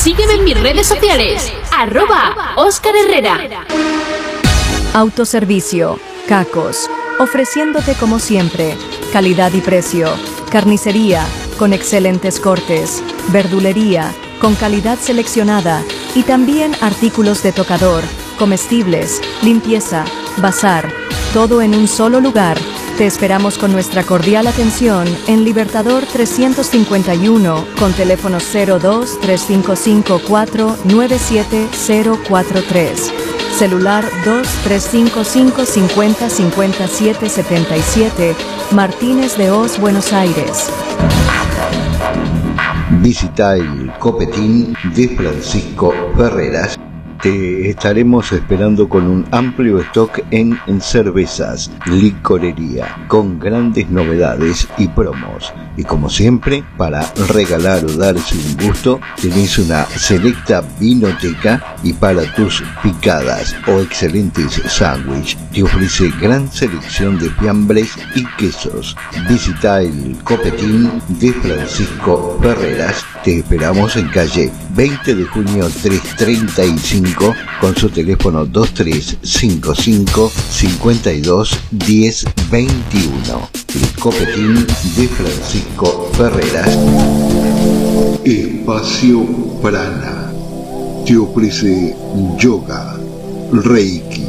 Sígueme en mis redes sociales, @Óscar Herrera. Autoservicio, Cacos, ofreciéndote como siempre, calidad y precio, carnicería, con excelentes cortes, verdulería, con calidad seleccionada y también artículos de tocador, comestibles, limpieza, bazar, todo en un solo lugar. Te esperamos con nuestra cordial atención en Libertador 351 con teléfono 02-3554-97043. Celular 2-355-50-57-77, Martínez de Hoz, Buenos Aires. Visita el Copetín de Francisco Ferreras. Te estaremos esperando con un amplio stock en cervezas, licorería, con grandes novedades y promos. Y como siempre, para regalar o darse un gusto, tenés una selecta vinoteca y para tus picadas o excelentes sándwiches, te ofrece gran selección de fiambres y quesos. Visita el Copetín de Francisco Ferreras. Te esperamos en calle 20 de junio 335 con su teléfono 2355 52 10 21. El Copetín de Francisco Ferreras. Espacio Prana te ofrece yoga, reiki,